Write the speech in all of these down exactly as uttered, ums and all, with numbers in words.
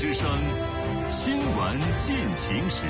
之声，新闻进行时。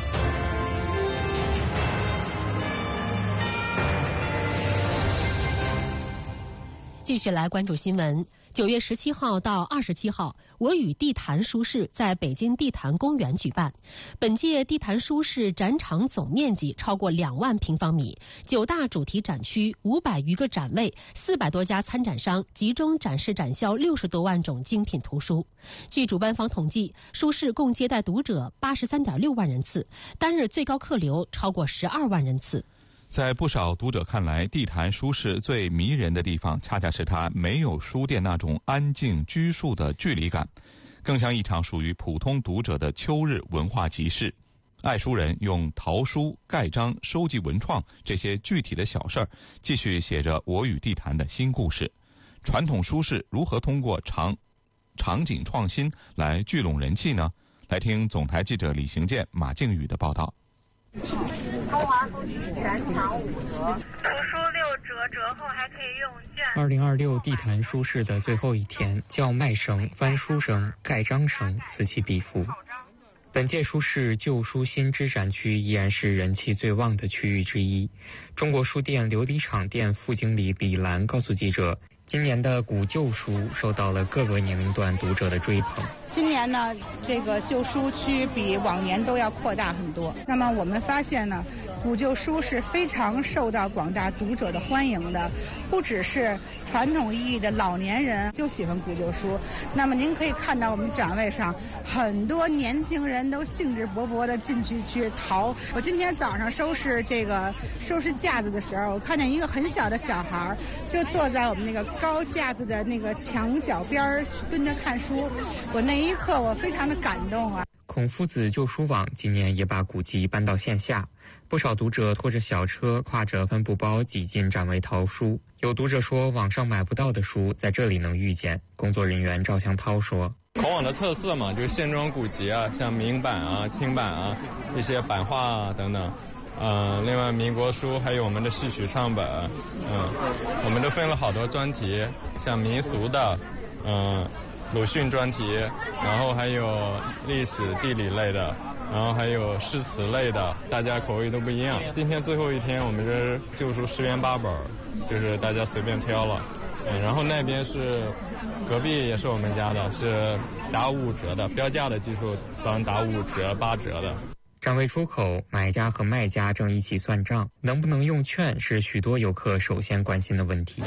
继续来关注新闻。九月十七号到二十七号，我与地坛书市在北京地坛公园举办。本届地坛书市展场总面积超过两万平方米，九大主题展区，五百余个展位，四百多家参展商集中展示展销六十多万种精品图书。据主办方统计，书市共接待读者八十三点六万人次，单日最高客流超过十二万人次。 在不少读者看来，地坛书市最迷人的地方，恰恰是它没有书店那种安静拘束的距离感，更像一场属于普通读者的秋日文化集市。爱书人用淘书、盖章、收集文创这些具体的小事儿，继续写着我与地坛的新故事。传统书市如何通过场场景创新来聚拢人气呢？来听总台记者李行健、马静宇的报道。 中华书局全场五折，图书六折，折后还可以用券。 二零二六地坛书市的最后一天，叫卖声、翻书声、盖章声此起彼伏。本届书市旧书新知展区依然是人气最旺的区域之一。中国书店琉璃厂店副经理李兰告诉记者，今年的古旧书受到了各个年龄段读者的追捧。 今年呢，这个旧书区比往年都要扩大很多。那么我们发现呢，古旧书是非常受到广大读者的欢迎的，不只是传统意义的老年人就喜欢古旧书。那么您可以看到我们展位上很多年轻人都兴致勃勃地进去去淘。我今天早上收拾这个收拾架子的时候，我看见一个很小的小孩就坐在我们那个高架子的那个墙角边蹲着看书。我那一刻我非常的感动啊！ 孔夫子旧书网今年也把古籍搬到线下，不少读者拖着小车，挎着帆布包挤进展位淘书。有读者说，网上买不到的书在这里能遇见。工作人员赵向涛说， 孔网的特色嘛，就是线装古籍啊，像明版啊、清版啊，一些版画啊等等。呃，另外民国书还有我们的戏曲唱本，嗯，我们都分了好多专题，像民俗的，嗯。鲁迅专题，然后还有历史地理类的，然后还有诗词类的，大家口味都不一样。今天最后一天，我们这旧书十元八本，就是大家随便挑了。嗯，然后那边是隔壁也是我们家的，是打五折的，标价的技术算打五折八折的。 展位出口，买家和卖家正一起算账，能不能用券是许多游客首先关心的问题。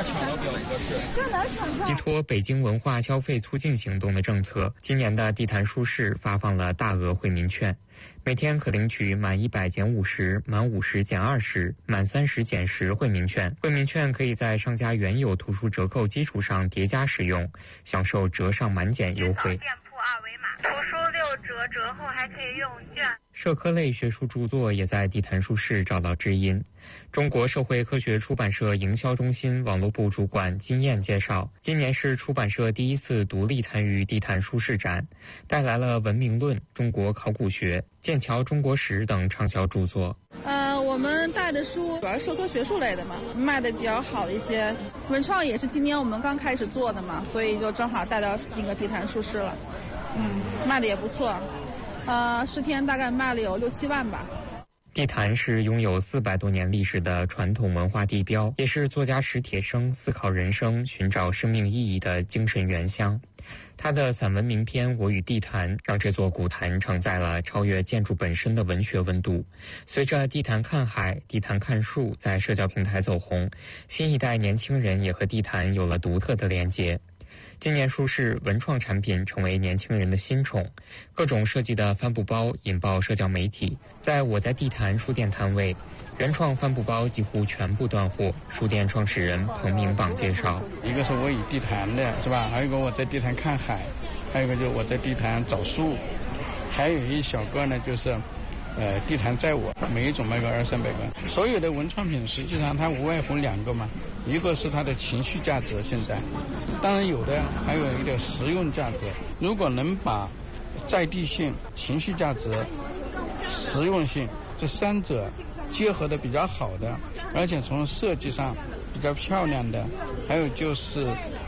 依托北京文化消费促进行动的政策，今年的地坛书市发放了大额惠民券，每天可领取满一百减五十、满五十减二十、满三十减十惠民券。惠民券可以在商家原有图书折扣基础上叠加使用，享受折上满减优惠。 店铺二维码，图书六折，折后还可以用券。 社科类学术著作也在地坛书市找到知音。中国社会科学出版社营销中心网络部主管金燕介绍，今年是出版社第一次独立参与地坛书市展，带来了《文明论》《中国考古学》《剑桥中国史》等畅销著作。 呃，我们带的书主要是社科学术类的嘛，卖的比较好的一些。文创也是今年我们刚开始做的嘛，所以就正好带到那个地坛书市了。嗯，卖的也不错。呃，十天大概卖了有六七万吧。 地坛是拥有四百多年历史的传统文化地标，也是作家史铁生思考人生、寻找生命意义的精神原乡。他的散文名篇《我与地坛》让这座古坛承载了超越建筑本身的文学温度。随着地坛看海、地坛看树在社交平台走红，新一代年轻人也和地坛有了独特的连结。今年书市文创产品成为年轻人的新宠，各种设计的帆布包引爆社交媒体。在我在地坛书店摊位，原创帆布包几乎全部断货。书店创始人彭明榜介绍， 一个是我与地坛的是吧，还有一个我在地坛看海，还有一个就是我在地坛找书，还有一小个呢就是呃，地坛在我，每一种卖个二三百个。所有的文创品实际上它无外乎两个嘛，一个是它的情绪价值，现在当然有的还有一点实用价值。如果能把在地性、情绪价值、实用性这三者结合的比较好的，而且从设计上比较漂亮的，还有就是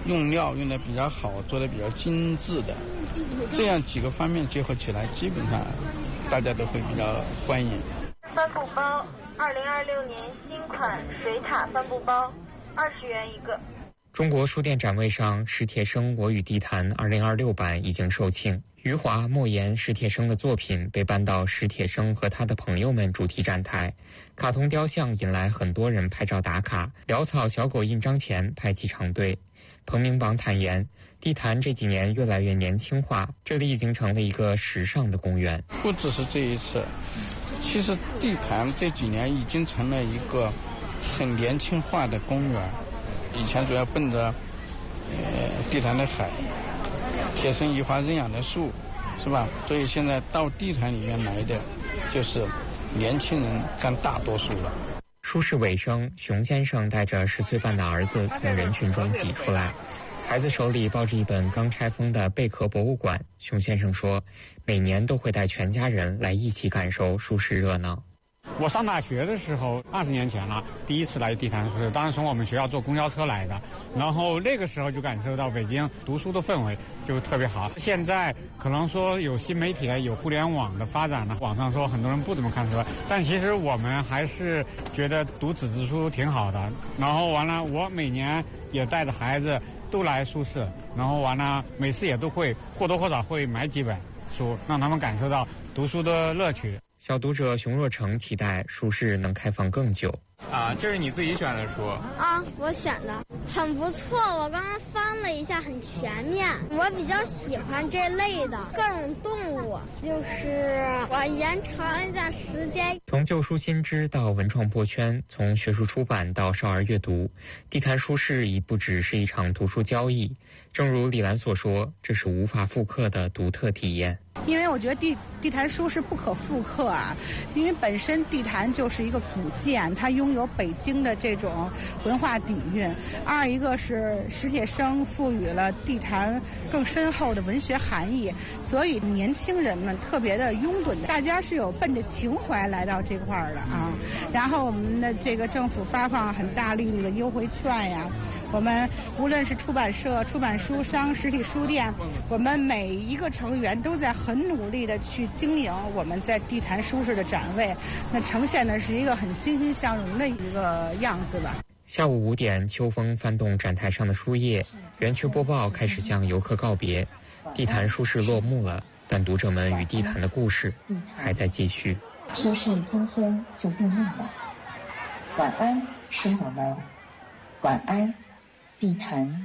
用料用的比较好，做的比较精致的，这样几个方面结合起来，基本上大家都会比较欢迎。 帆布包，二零二六年新款水獭帆布包，二十元一个。 中国书店展位上，史铁生《我与地坛》二零二六版已经售罄。余华、莫言、史铁生的作品被搬到史铁生和他的朋友们主题展台，卡通雕像引来很多人拍照打卡，潦草小狗印章前排起长队。彭明榜坦言，地坛这几年越来越年轻化，这里已经成了一个时尚的公园。 不只是这一次，其实地坛这几年已经成了一个很年轻化的公园。以前主要奔着呃地坛的海，铁生、余华、认养的树，是吧？所以现在到地坛里面来的，就是年轻人占大多数了。 书市尾声，熊先生带着十岁半的儿子从人群中挤出来，孩子手里抱着一本刚拆封的贝壳博物馆。熊先生说，每年都会带全家人来一起感受书市热闹。 我上大学的时候，二十年前了，第一次来地坛书市，当时从我们学校坐公交车来的，然后那个时候就感受到北京读书的氛围就特别好。现在可能说有新媒体、有互联网的发展了，网上说很多人不怎么看书，但其实我们还是觉得读纸质书挺好的。然后完了，我每年也带着孩子都来书市，然后完了每次也都会或多或少会买几本书，让他们感受到读书的乐趣。 小读者熊若成期待书市能开放更久。 啊，这是你自己选的书啊？我选的，很不错。我刚刚翻了一下，很全面。我比较喜欢这类的各种动物，就是我延长一下时间。 从旧书新知到文创破圈，从学术出版到少儿阅读，地坛书市已不只是一场读书交易。正如李兰所说，这是无法复刻的独特体验。 因为我觉得地地坛书是不可复刻啊，因为本身地坛就是一个古建，它拥有北京的这种文化底蕴。二一个是史铁生赋予了地坛更深厚的文学含义，所以年轻人们特别的拥趸，大家是有奔着情怀来到这块儿的啊。然后我们的这个政府发放很大力度的优惠券呀。我们无论是出版社、出版书商、实体书店，我们每一个成员都在很努力的去经营我们在地坛书市的展位，那呈现的是一个很欣欣向荣的一个样子吧。 下午五点，秋风翻动展台上的书页，园区播报开始向游客告别，地坛书市落幕了，但读者们与地坛的故事还在继续。 书市今天就定论了，晚安，书友们，晚安。地坛。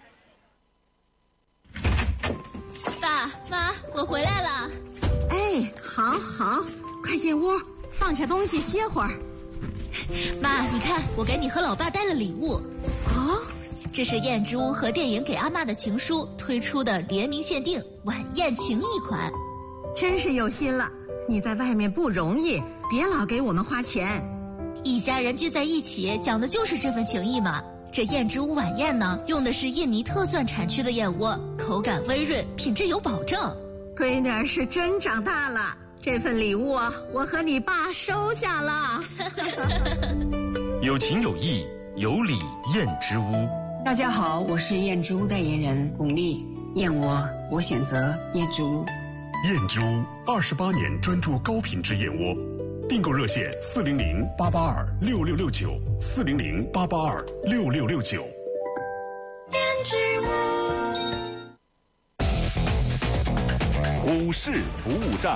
爸妈，我回来了。 哎，好好，快进屋，放下东西歇会儿。 妈，你看，我给你和老爸带了礼物。 哦， 这是燕之屋和电影《给阿妈的情书》推出的联名限定晚宴情谊款。 真是有心了，你在外面不容易，别老给我们花钱。 一家人聚在一起，讲的就是这份情谊嘛。这燕之屋晚宴呢，用的是印尼特蒜产区的燕窝，口感温润，品质有保证。 闺女儿是真长大了，这份礼物啊，我和你爸收下了。 有情有义，有礼燕之屋。 大家好，我是燕之屋代言人巩俐，燕窝我选择燕之屋。 燕之屋二十八年专注高品质燕窝。订购热线四零零八八二六六六九四零零八八二六六六九。 股市服务站，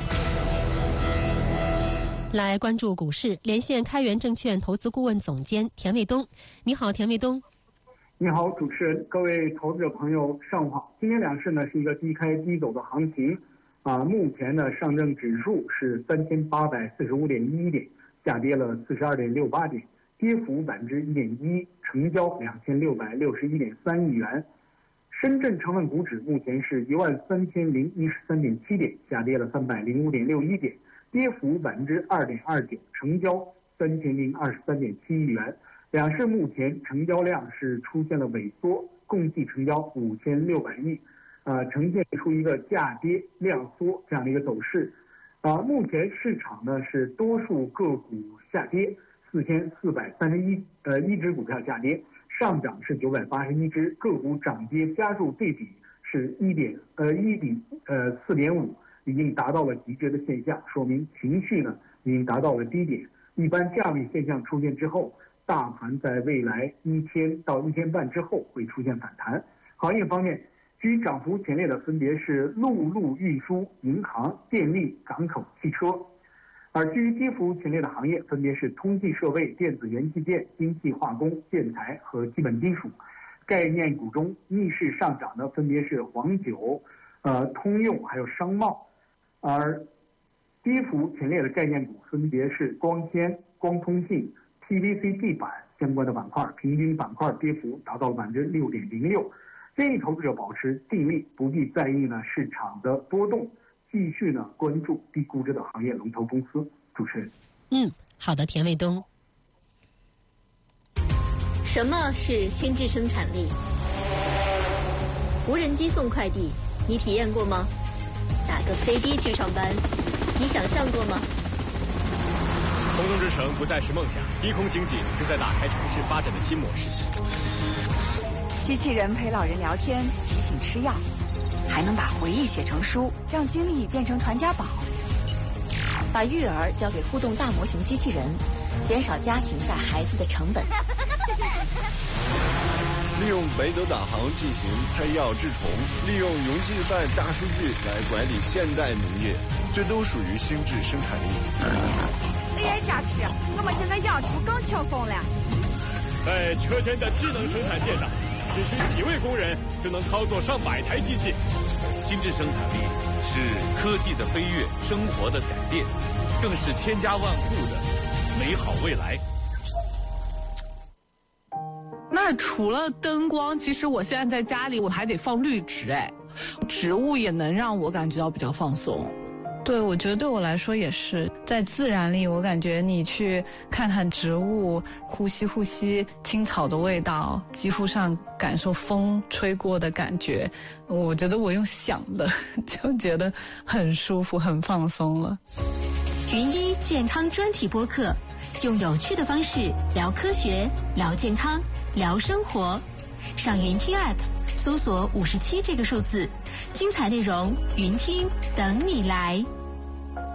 来关注股市，连线开源证券投资顾问总监田卫东。你好，田卫东。 你好，主持人，各位投资者朋友，上午好。今天两市呢是一个低开低走的行情。啊，目前呢，上证指数是三千八百四十五点一一点，下跌了四十二点六八点，跌幅百分之一点一，成交两千六百六十一点三亿元。深圳成分股指目前是一万三千零一十三点七点，下跌了三百零五点六一点，跌幅百分之二点二九，成交三千零二十三点七亿元。两市目前成交量是出现了萎缩，共计成交五千六百亿。呃，呈现出一个价跌量缩这样的一个走势，啊、呃，目前市场呢是多数个股下跌，四千四百三十一呃一只股票下跌， 上涨是九百八十一只，个股涨跌家数对比是一点呃一比呃四点五，已经达到了极致的现象，说明情绪呢已经达到了低点。一般这样的现象出现之后，大盘在未来一天到一天半之后会出现反弹。行业方面，居涨幅前列的分别是陆路运输、银行、电力、港口、汽车。而居跌幅前列的行业分别是通信设备、电子元器件、精细化工、建材和基本金属。概念股中逆势上涨的分别是黄酒、呃通用还有商贸。而跌幅前列的概念股分别是光纤、光通信、P V C 地板相关的板块，平均板块跌幅达到了百分之六点零六。建议投资者保持定力，不必在意呢市场的波动，继续呢关注低估值的行业龙头公司。主持人， 嗯，好的，田卫东。 什么是心智生产力？无人机送快递，你体验过吗？打个飞的去上班，你想象过吗？ 空中之城不再是梦想，低空经济正在打开城市发展的新模式。 机器人陪老人聊天，提醒吃药，还能把回忆写成书，让经历变成传家宝。把育儿交给互动大模型机器人，减少家庭带孩子的成本。 利用北斗导航进行配药治虫，利用云计算大数据来管理现代农业，这都属于心智生产力。 A I 加持，我们现在养猪更轻松了。 在车间的智能生产线上，只需几位工人就能操作上百台机器。心智生产力是科技的飞跃，生活的改变，更是千家万户的美好未来。 那除了灯光，其实我现在在家里我还得放绿植，哎，植物也能让我感觉到比较放松。 对，我觉得对我来说也是，在自然里，我感觉你去看看植物，呼吸呼吸青草的味道，肌肤上感受风吹过的感觉，我觉得我用想的就觉得很舒服，很放松了。 云一健康专题播客，用有趣的方式聊科学、聊健康、聊生活。上云听 App 搜索五十七这个数字，精彩内容云听等你来。